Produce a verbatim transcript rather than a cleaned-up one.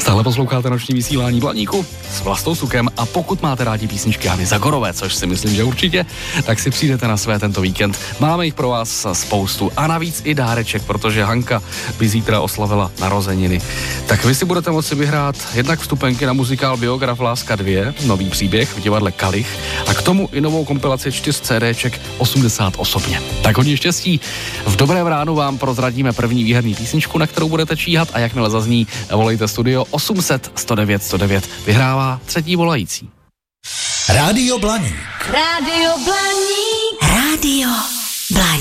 Stále posloucháte noční vysílání Blaníku s Vlastou Sukem a pokud máte rádi písničky Hany Zagorové, což si myslím, že určitě, tak si přijdete na své tento víkend. Máme jich pro vás spoustu a navíc i dáreček, protože Hanka by zítra oslavila narozeniny. Tak vy si budete moci vyhrát jednak vstupenky na muzikál Biograf Láska dva, nový příběh v divadle Kalich a k tomu i novou kompilaci čtyř CDček osmdesát osobně. Tak hodně štěstí. V dobrém ránu vám prozradíme první výherní písničku, na kterou budete číhat a jakmile zazní, volejte studio osm set sto devět sto devět. Vyhrává třetí volající. Rádio Blaník. Rádio Blaník. Rádio